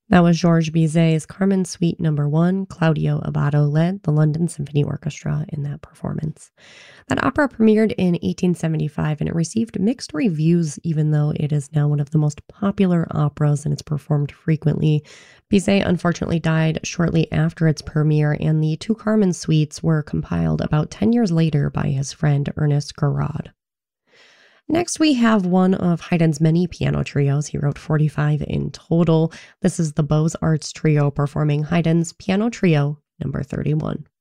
That was Georges Bizet's Carmen Suite Number 1. Claudio Abbado led the London Symphony Orchestra in that performance. That opera premiered in 1875 and it received mixed reviews, even though it is now one of the most popular operas and it's performed frequently. Bizet unfortunately died shortly after its premiere, and the two Carmen suites were compiled about 10 years later by his friend Ernest Gouraud. Next, we have one of Haydn's many piano trios. He wrote 45 in total. This is the Beaux Arts Trio performing Haydn's Piano Trio number 31.